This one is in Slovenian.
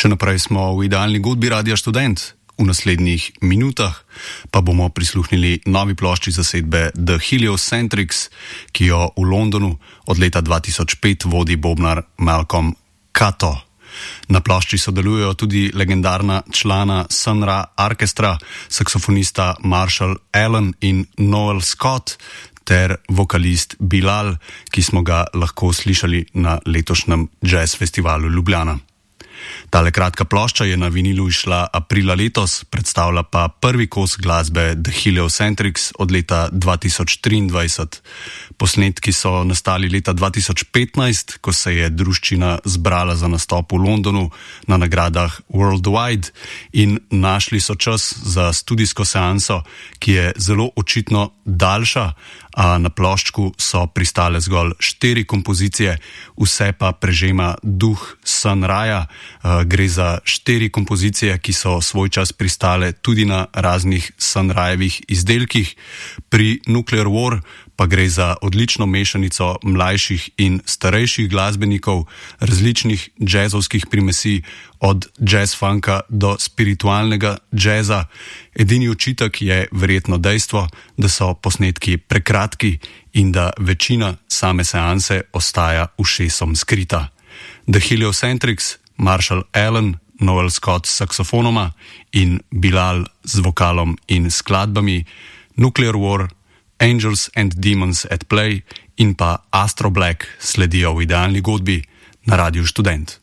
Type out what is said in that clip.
Še naprej smo v idealni godbi Radia Študent. V naslednjih minutah pa bomo prisluhnili novi plošči zasedbe The Heliocentrics, ki jo v Londonu od leta 2005 vodi bobnar Malcolm Cato. Na plošči sodelujejo tudi legendarna člana Sun Ra Orchestra, saksofonista Marshall Allen in Noel Scott ter vokalist Bilal, ki smo ga lahko slišali na letošnjem Jazz Festivalu Ljubljana. Tale kratka plošča je na vinilu išla aprila letos, predstavlja pa prvi kos glasbe The Heliocentrics od leta 2023. Posnetki so nastali leta 2015, ko se je druščina zbrala za nastop v Londonu na nagradah Worldwide in našli so čas za studijsko seanso, ki je zelo očitno daljša, a na ploščku so pristale zgolj 4 kompozicije, vse pa prežema duh Sun Raya. Gre za 4 kompozicije, ki so svoj čas pristale tudi na raznih Sun Rayevih izdelkih. Pri Nuclear War pa gre za odlično mešanico mlajših in starejših glasbenikov, različnih džezovskih primesi, od jazz funka do spiritualnega jazza. Edini očitek je verjetno dejstvo, da so posnetki prekratki in da večina same seanse ostaja ušesom skrita. The Heliocentrics, Marshall Allen, Noel Scott s saksofonoma in Bilal z vokalom in skladbami, Nuclear War, Angels and Demons at Play in pa Astro Black sledijo v idealni godbi na Radiu Študent.